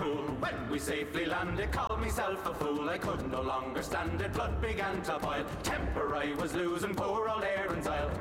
rule. When we safely landed, called myself a fool. I could no longer stand it, blood began to boil. Temper I was losing, poor old Aaron's Isle.